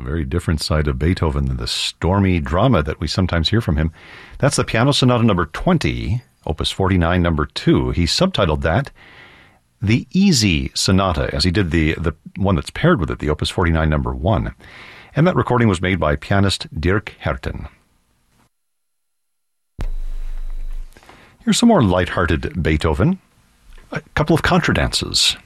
very different side of Beethoven than the stormy drama that we sometimes hear from him. That's the Piano Sonata number 20, Opus 49, number 2. He subtitled that the Easy Sonata, as he did the one that's paired with it, the Opus 49, number 1. And that recording was made by pianist Dirk Herten. Here's some more light-hearted Beethoven. A couple of contradances.